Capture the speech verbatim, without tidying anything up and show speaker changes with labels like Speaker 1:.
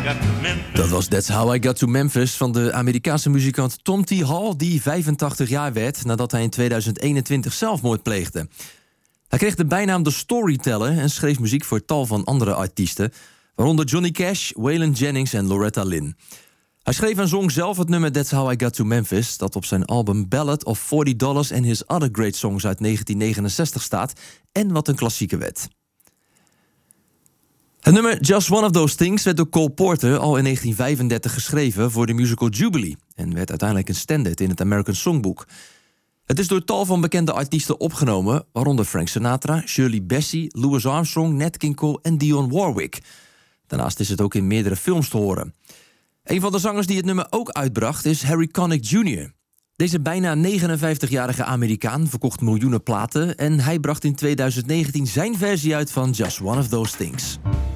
Speaker 1: got to Memphis.
Speaker 2: Dat was That's How I Got to Memphis van de Amerikaanse muzikant Tom T. Hall, die vijfentachtig jaar werd nadat hij in tweeduizend eenentwintig zelfmoord pleegde. Hij kreeg de bijnaam de Storyteller en schreef muziek voor tal van andere artiesten, waaronder Johnny Cash, Waylon Jennings en Loretta Lynn. Hij schreef en zong zelf het nummer That's How I Got to Memphis, dat op zijn album Ballad of forty dollars and His Other Great Songs uit negentien negenenzestig staat en wat een klassieker werd. Het nummer Just One of Those Things werd door Cole Porter al in negentien vijfendertig geschreven voor de musical Jubilee en werd uiteindelijk een standaard in het American Songbook. Het is door tal van bekende artiesten opgenomen, waaronder Frank Sinatra, Shirley Bassey, Louis Armstrong, Nat King Cole en Dionne Warwick. Daarnaast is het ook in meerdere films te horen. Een van de zangers die het nummer ook uitbracht is Harry Connick junior Deze bijna negenenvijftigjarige Amerikaan verkocht miljoenen platen en hij bracht in tweeduizend negentien zijn versie uit van Just One of Those Things.